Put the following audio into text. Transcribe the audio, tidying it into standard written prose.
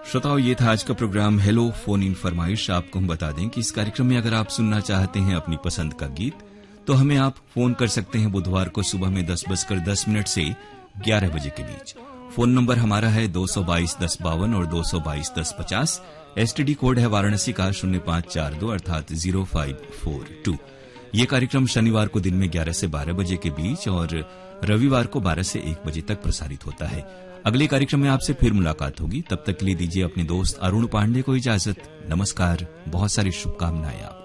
श्रोताओं, ये था आज का प्रोग्राम हेलो फोन इन फरमाइश। आपको हम बता दें कि इस कार्यक्रम में अगर आप सुनना चाहते हैं अपनी पसंद का गीत, तो हमें आप फोन कर सकते हैं बुधवार को सुबह में 10:10 से 11 बजे के बीच। फोन नंबर हमारा है 222-1052 और 222-1050। एसटीडी कोड है वाराणसी का 0542 अर्थात 0542। ये कार्यक्रम शनिवार को दिन में 11 से 12 बजे के बीच और रविवार को 12 से 1 बजे तक प्रसारित होता है। अगले कार्यक्रम में आपसे फिर मुलाकात होगी। तब तक के लिए दीजिए अपने दोस्त अरुण पांडे को इजाजत। नमस्कार, बहुत सारी शुभकामनाएं। आप